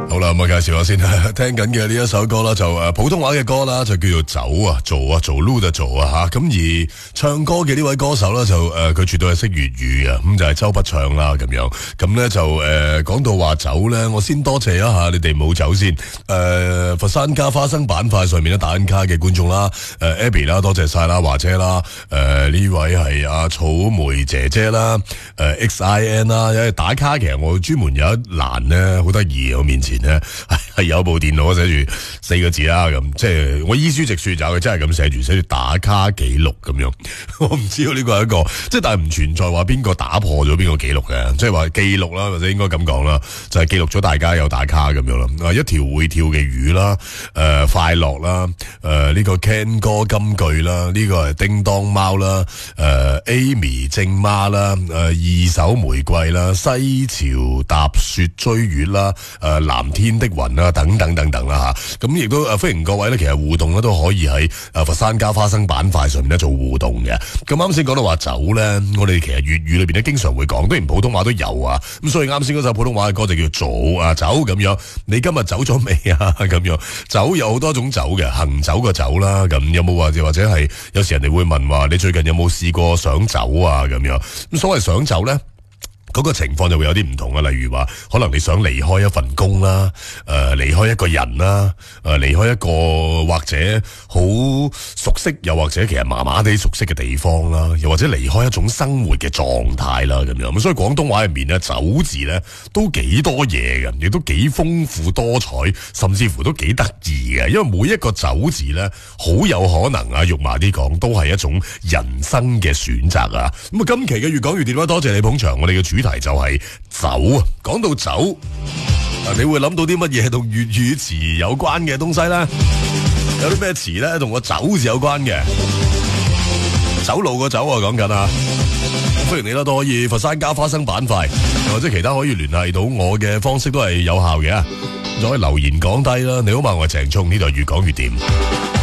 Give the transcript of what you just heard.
好啦，咁啊介紹下先，聽緊嘅呢一首歌啦，就普通話嘅歌啦，就叫做走啊，做擼就做啊吓。咁而唱歌嘅呢位歌手啦，就佢絕對係識粵語啊，咁就係周筆暢啦咁樣。咁咧就講到話走咧，我先多謝一下你哋冇走先。佛山加花生板塊上面咧打緊卡嘅觀眾啦，Abby 啦，多謝晒啦，華姐啦，呢位係阿草莓姐姐啦，XIN 啦，因為打卡其實我專門有一欄咧，好得意我面前咧係有部電腦寫住4個字啦，咁即係我依書直說就佢真係咁寫住打卡記錄咁樣。我唔知道呢個係一個即係，但係唔存在話邊個打破咗邊個記錄嘅，即係話記錄啦，或者應該咁講啦，就係記錄咗大家有打卡咁樣啦。一條會跳嘅魚啦，快樂啦，呢個 Ken 哥金句啦，呢個係叮當貓啦，Amy 正媽啦，二手玫瑰啦，西潮踏雪追月啦，藍天的雲啦，等等等等啦吓。咁亦都歡迎各位咧，其實互動咧都可以喺佛山加花生板塊上面咧做互動嘅。咁啱先講到話走咧，我哋其實粵語裏邊咧經常會講，當然普通話都有啊。咁所以啱先嗰首普通話嘅歌就叫做走咁樣。你今日走咗未啊？咁樣走有好多種走嘅，行走個走啦。咁有冇或者係有時人哋會問話你最近有冇試過想走啊？咁樣咁所謂想走咧，嗰個情況就會有啲唔同啊，例如話可能你想離開一份工啦，離開一個人啦，離開一個或者好熟悉又或者其實麻麻地熟悉嘅地方啦，又或者離開一種生活嘅狀態啦咁樣。咁所以廣東話入面咧，走字咧都幾多嘢嘅，亦都幾豐富多彩，甚至乎都幾得意嘅。因為每一個走字咧，好有可能啊，肉麻啲講都係一種人生嘅選擇啊。咁啊，今期嘅越講越掂啦，多謝你捧場，我哋嘅主題就係走啊！講到走，你會諗到啲乜嘢同粵語詞有關嘅東西咧？有啲咩詞咧同個走字有關嘅？走路個走啊，講緊啊！歡迎你啦，都可以佛山加花生板塊，或者其他可以聯繫到我嘅方式都係有效嘅，就可以留言講低啦。你好嘛，我係鄭聰，呢度越講越掂。